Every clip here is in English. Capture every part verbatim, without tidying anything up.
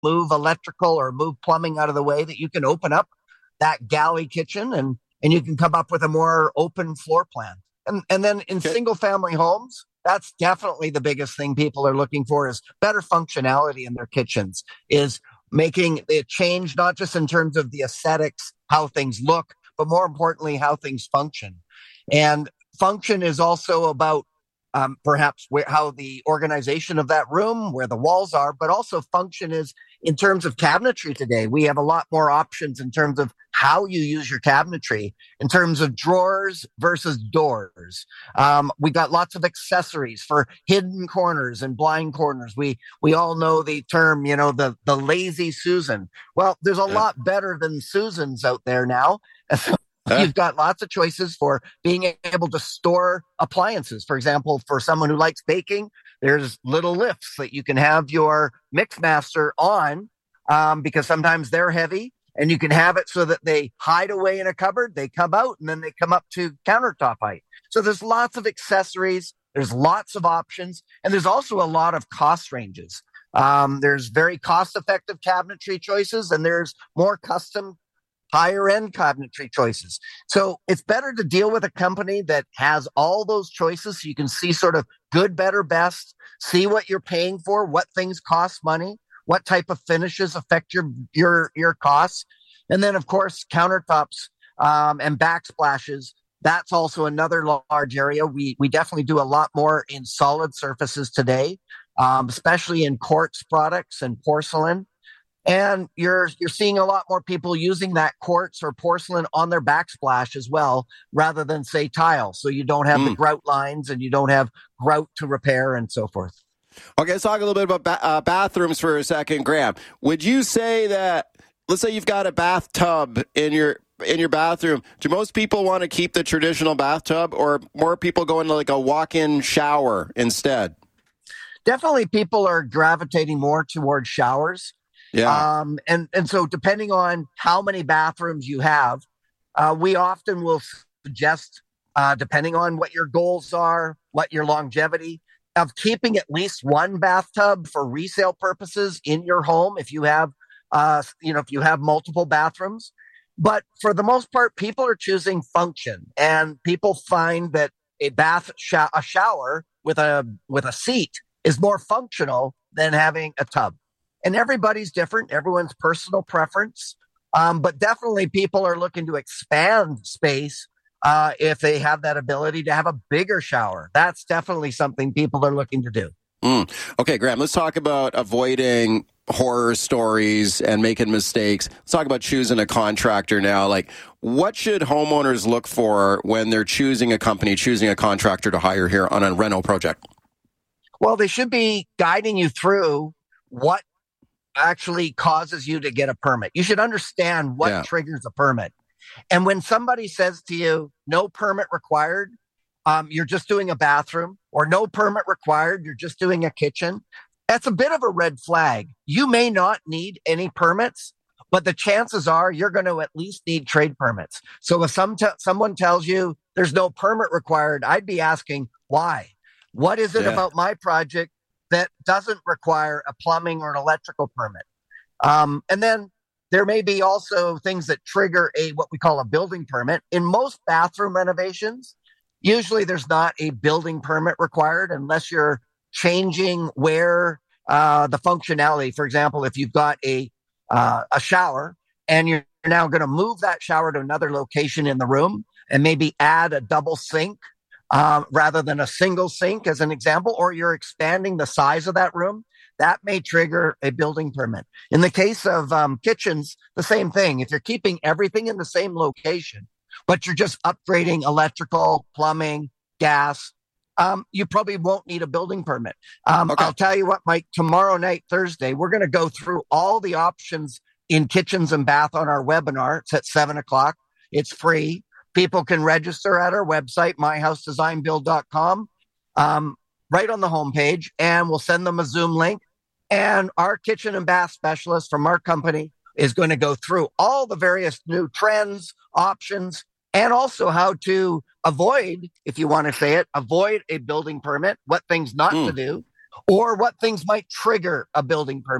move electrical or move plumbing out of the way, that you can open up that galley kitchen and, and you can come up with a more open floor plan. And, and then in Okay. single family homes, that's definitely the biggest thing people are looking for is better functionality in their kitchens, is making it change, not just in terms of the aesthetics, how things look, but more importantly, how things function. And function is also about um, perhaps where, how the organization of that room, where the walls are, but also function is in terms of cabinetry today. We have a lot more options in terms of how you use your cabinetry, in terms of drawers versus doors. Um, we got lots of accessories for hidden corners and blind corners. We we all know the term, you know, the the lazy Susan. Well, there's a Yeah. lot better than Susans out there now. Huh? You've got lots of choices for being able to store appliances. For example, for someone who likes baking, there's little lifts that you can have your Mixmaster on, um, because sometimes they're heavy, and you can have it so that they hide away in a cupboard, they come out, and then they come up to countertop height. So there's lots of accessories, there's lots of options, and there's also a lot of cost ranges. Um, there's very cost-effective cabinetry choices, and there's more custom higher end cabinetry choices. So it's better to deal with a company that has all those choices so you can see sort of good, better, best, see what you're paying for, what things cost money, what type of finishes affect your your your costs. And then, of course, countertops um, and backsplashes. That's also another large area. We we definitely do a lot more in solid surfaces today, um, especially in quartz products and porcelain. And you're you're seeing a lot more people using that quartz or porcelain on their backsplash as well, rather than say tile. So you don't have the Mm. grout lines and you don't have grout to repair and so forth. Okay, let's talk a little bit about ba- uh, bathrooms for a second, Graham. Would you say that, let's say you've got a bathtub in your in your bathroom, do most people want to keep the traditional bathtub, or more people go into like a walk-in shower instead? Definitely people are gravitating more towards showers. Yeah. Um, and, and so depending on how many bathrooms you have, uh, we often will suggest, uh, depending on what your goals are, what your longevity, of keeping at least one bathtub for resale purposes in your home if you have, uh, you know, if you have multiple bathrooms. But for the most part, people are choosing function, and people find that a bath, sh- a shower with a with a seat is more functional than having a tub. And everybody's different, everyone's personal preference. Um, but definitely people are looking to expand space uh, if they have that ability to have a bigger shower. That's definitely something people are looking to do. Mm. Okay, Graham, let's talk about avoiding horror stories and making mistakes. Let's talk about choosing a contractor now. Like, what should homeowners look for when they're choosing a company, choosing a contractor to hire here on a reno project? Well, they should be guiding you through what actually causes you to get a permit. You should understand what Yeah. triggers a permit. And when somebody says to you, no permit required, um, you're just doing a bathroom, or no permit required, you're just doing a kitchen, that's a bit of a red flag. You may not need any permits, but the chances are you're going to at least need trade permits. So if some t- someone tells you there's no permit required, I'd be asking why. What is it Yeah. about my project that doesn't require a plumbing or an electrical permit? Um, and then there may be also things that trigger a what we call a building permit. In most bathroom renovations, usually there's not a building permit required unless you're changing where uh, the functionality. For example, if you've got a uh, a shower and you're now going to move that shower to another location in the room and maybe add a double sink um, rather than a single sink, as an example, or you're expanding the size of that room, that may trigger a building permit. In the case of um, kitchens, the same thing. If you're keeping everything in the same location, but you're just upgrading electrical, plumbing, gas, um, you probably won't need a building permit. Um, Okay. I'll tell you what, Mike, tomorrow night, Thursday, we're going to go through all the options in kitchens and bath on our webinar. It's at seven o'clock. It's free. People can register at our website, my house design build dot com, um, right on the homepage, and we'll send them a Zoom link. And our kitchen and bath specialist from our company is going to go through all the various new trends, options, and also how to avoid, if you want to say it, avoid a building permit, what things not Mm. to do, or what things might trigger a building permit.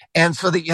and so that you